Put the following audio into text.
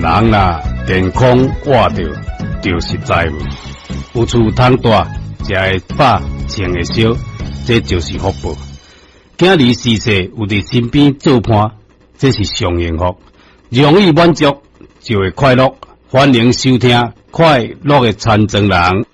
人啦健康活着，就是财物。有厝通住，食会饱，穿会烧，这就是福报。囝儿逝世有伫身边做伴，这是上幸福。容易满足就会快乐。欢迎收听快乐的残障人。